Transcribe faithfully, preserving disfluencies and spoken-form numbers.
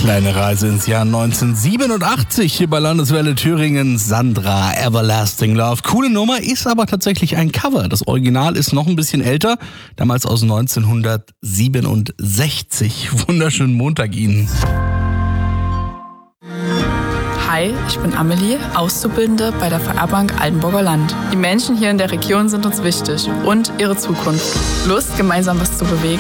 Kleine Reise ins Jahr neunzehnhundertsiebenundachtzig hier bei Landeswelle Thüringen. Sandra, Everlasting Love. Coole Nummer, ist aber tatsächlich ein Cover. Das Original ist noch ein bisschen älter, damals aus neunzehnhundertsiebenundsechzig. Wunderschönen Montag Ihnen. Hi, ich bin Amelie, Auszubildende bei der V R-Bank Altenburger Land. Die Menschen hier in der Region sind uns wichtig und ihre Zukunft. Lust, gemeinsam was zu bewegen?